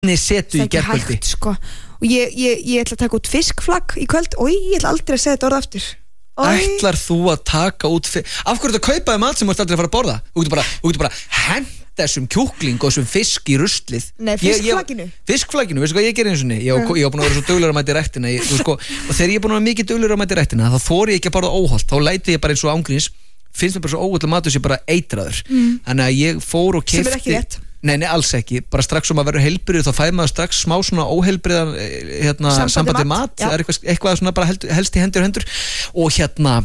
setu í gærkvöldi sko. Og ég ætla að taka út fiskflagg í kvöld og ég ætla aldrei að segja þetta orð aftur. Ætlar þú að taka út af hverju þetta kaupaði mat sem þú ert aldrei að fara að borða? Þú getur bara hent þessum kjúkling og þessum fisk í ruslið. Nei, fiskflagginu. Fiskflagginu, veistu hvað ég gerir eins og niður? Ég var búin að vera svo duglegur að mæta í ræktina og þegar ég er búin að vera mikið duglegur að mæta í ræktina þá þori ég ekki að borða óholt, þá læti ég bara eins og ángríns, finnst mér bara svo óholt að matur sé bara eitraður. Þannig að ég fór og keypti. Sem ekki rétt. Nei, alls ekki, bara strax sem að vera heilbrigður þá fæði maður strax smá svona óheilbrigðan sambandi mat, það er eitthvað svona bara helst í hendur og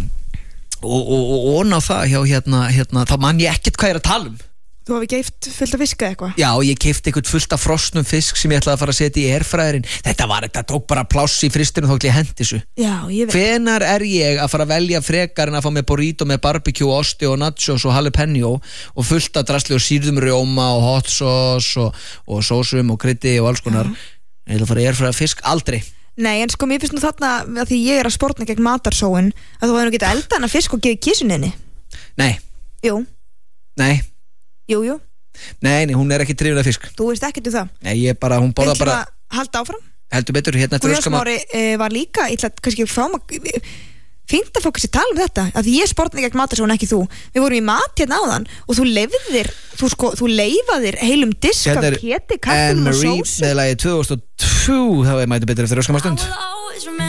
og ná það hjá þá man ég ekkert hvað ég er að tala Þú hafi keypt fullt af fisk eða eitthvað? Já, ég keypti eitthvað fullt af frosnum fisk sem ég ætlaði að fara að setja í airfryerinn. Þetta tók bara pláss í frystinu og þá ætla ég að henda þessu. Já, ég veit. Hvenær er ég að fara að velja frekar en að fá með burrito með barbecue, osti og nachos og jalapeno og fullt af drasli og sýrðum rjóma og hot sauce og sósum og kryddi og alls konar. Ég ætla að fara að airfryer fisk aldrei. Nei, en sko mér finnst nú þarna að því ég er að sportna gegn matarsóun að þú hefur nú getað elda hana fisk og gefið kísuninni. Nei. Jú. Nei. Jú. Nei, hún er ekki drifin af fisk. Þú veist ekkert það. Nei, hún borða bara. Halda áfram. Heldur betur hérna eftir öskama. Og Smári var líka, ég ætla kannski fá fínt að fólk sér tala þetta, að því ég sportna gegn matarsóun ekki þú. Við vorum í mat hérna áðan og þú leifaðir heilum disk af kjöti, kartöflum og sósu. Anne Marie með lagið 2002, þá mæti betur eftir öskama stund.